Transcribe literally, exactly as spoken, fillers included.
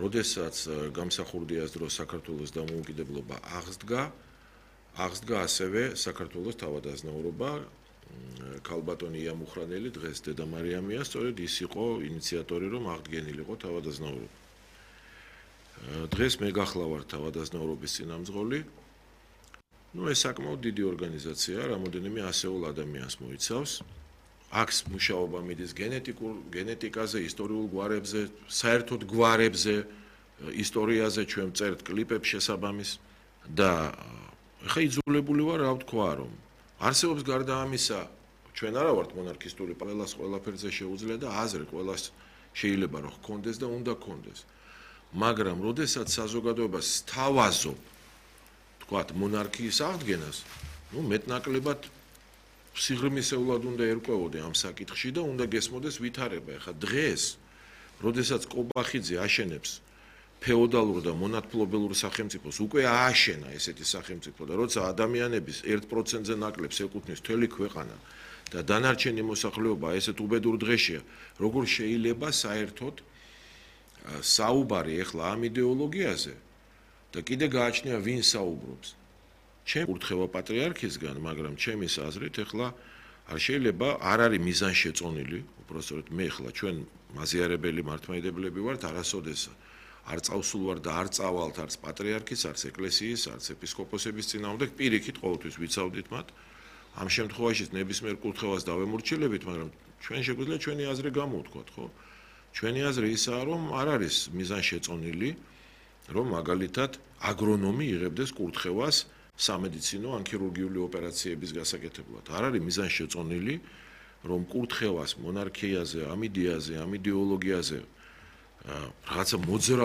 როდესაც გამსახურდიას დროს საქართველოს დამოუკიდებლობა აღსდგა, აღსდგა ასევე საქართველოს თავადაზნაურობა, ქალბატონი იამუხრანელი დღეს დედა მარიამია, სწორედ ის იყო ინიციატორი, რომ აღდგენილიყო თავადაზნაურობა. დღეს მე გახლავართ თავადაზნაურობის წინამძღოლი. ნუ ეს საკმაოდ დიდი ორგანიზაციაა, რამოდენიმე ასეულ ადამიანს მოიცავს. აქვს მუშაობა მიდის გენეტიკურ გენეტიკაზე, ისტორიულ გვარებზე, საერთოდ გვარებზე, ისტორიაზე ჩვენ წერთ კლიპებს შესაბამის და ხა იძულებული ვარ რა ვთქვა რომ არსებობს გარდა ამისა ჩვენ არა ვართ მონარქისტული ყველას ყველაფერზე შეუძლია და აზრი ყველას შეიძლება რომ ჰქონდეს და უნდა ჰქონდეს მაგრამ როდესაც საზოგადოებას სთავაზობ თქვათ მონარქიის აღდგენას ნუ მეტნაკლებად სიღრმისეულად უნდა ერკვეოდე ამ საკითხში და უნდა გესმოდეს ვითარება ხა დღეს როდესაც კობახიძე აშენებს ფეოდალურ და მონათმფლობელურ სახელმწიფოს უკვე ააშენა ესეთი სახელმწიფო და როცა ადამიანების ერთ პროცენტზე ნაკლებს ეკუთვნის მთელი ქვეყანა და დანარჩენი მოსახლეობა ესეთ უბედურ დღეშია როგორ შეიძლება საერთოდ საუბარი ეხლა ამ იდეოლოგიაზე და კიდე გააჩნია ვინ საუბრობს ჩემ ურთხევა პატრიარქისგან მაგრამ ჩემის აზრით ეხლა არ შეიძლება არ არის მიზანშეწონილი უпростоრეთ მე ეხლა ჩვენ მაზიარებელი მართლმადიდებლები ვართ არასოდეს არ წავსულ ვარ და არ წავალთ არც პატრიარქის, არც ეკლესიის, არც ეპისკოპოსების წინააღმდეგ პირიქით ყოველთვის ვიცავდით მათ. ამ შემთხვევაში ნებისმიერ კურთხევას დავემორჩილებით, მაგრამ ჩვენ შეგვიძლია ჩვენი აზრი გამოვთქვათ, ხო? ჩვენი აზრი ისაა, რომ არ არის მიზანშეწონილი, რომ მაგალითად აგრონომი იღებდეს კურთხევას სამედიცინო ან ქირურგიული ოპერაციების გასაკეთებლად. არ არის მიზანშეწონილი, რომ კურთხევას მონარქიაზე, ამ იდეაზე, ამ იდეოლოგიაზე რაღაცა მოძრაობა